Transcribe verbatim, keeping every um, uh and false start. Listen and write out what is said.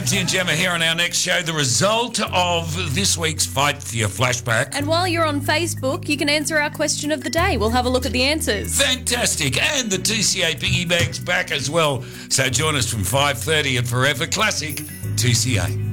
Jamesy and Gemma here on our next show. The result of this week's Fight for Your Flashback. And while you're on Facebook, you can answer our question of the day. We'll have a look at the answers. Fantastic. And the T C A Biggie Bag's back as well. So join us from five thirty at Forever Classic T C A.